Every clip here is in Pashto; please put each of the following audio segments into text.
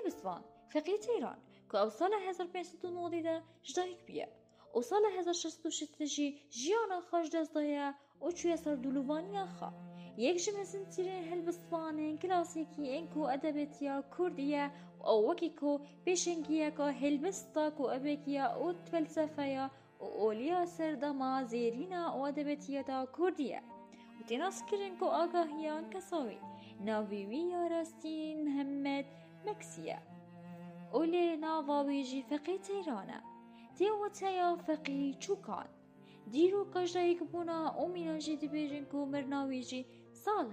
هلبستوان فقیه ایران که او سال 1590 ده جدایک بیه و سال 1606 جیانا خوش دست دایه و چوی سر دولوانی خواه یک جمعزن تیرین هلبستوان کلاسیکی انکو ادبیتیا کردیه و وکی کو پیشنگیه که هلبستا کو ابکیه و فلسفه و اولیا سردما زیرینا و ادبیتیا دا کردیه و تناس کرن کو آگاهیان کساوی ناویوی یا راستین محمد مکسیه اولی ناواویجی فقیه ایرانه دیوتایا فقیه چوکان دیرو کجدایک بونا اومیناجی دبیرن کو مرناویجی سال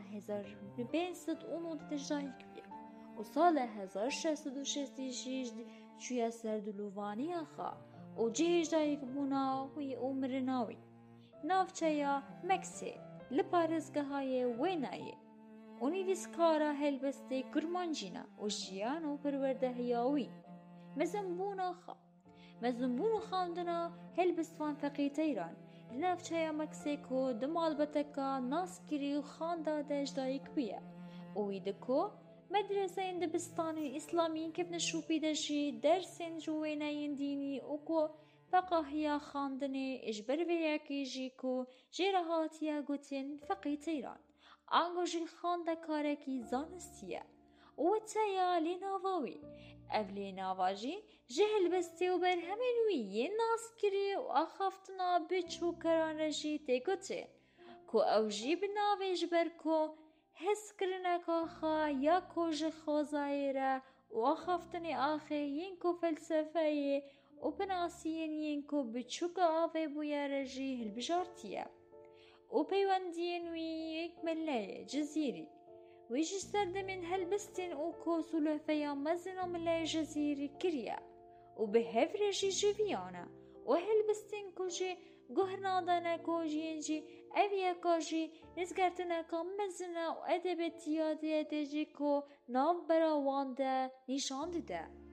1590 تجدایک بیا و سال 1666 چویا سردلووانی آخا و جهجدایک بونا وی اومرناوی نافچایا مکسی لپارزگاهای وینایی اونیویسکارا هلبسته کرمانجینا و جیان و پرورده هیاوی مزنبون آخا مزنبون خاندنا هلبستوان فقیه ایران لنافچایا مکسیکو دمال بتکا ناسکری و خانده دجدایک بیه ویدکو مدرسه دبستان اسلامی کف نشوپی دجی درسین جوینین دینی وکو فقاهیا خاندنه اجبر ویاکی جیکو جیرهاتیا گوتین فقیه ایران آنگوژی خانده کارکی زانستیه و تایا لیناواوی اف لیناواجی جهل بستی و بر همینوی یه ناس کری و آخافتنا بچو کرانجی تگوته کو اوجی بناویج بر کو حس کرنکا خا یا کوج خوزایره و آخافتنی آخه ینکو فلسفه و بناسین ینکو بچو که آوه بویارجی هلبجارتیه و پیوندین وی یک ملای جزیری ویش سرد من هلبستن او کوسولو فیا مزنا ملای جزیری کریا و به هفرشی جویانا و هلبستن کجی گهنادانا کجینجی اویا کجی نزگرتنا که مزنا و ادبتیاتی ادجی که ناو براوانده نشان ده